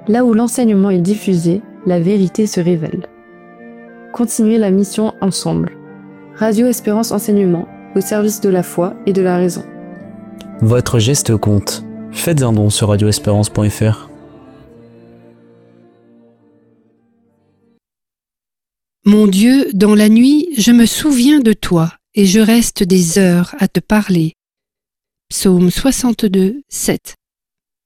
Là où l'enseignement est diffusé, la vérité se révèle. Continuez la mission ensemble. Radio Espérance Enseignement, au service de la foi et de la raison. Votre geste compte. Faites un don sur radioespérance.fr. Mon Dieu, dans la nuit, je me souviens de toi et je reste des heures à te parler. Psaume 62, 7.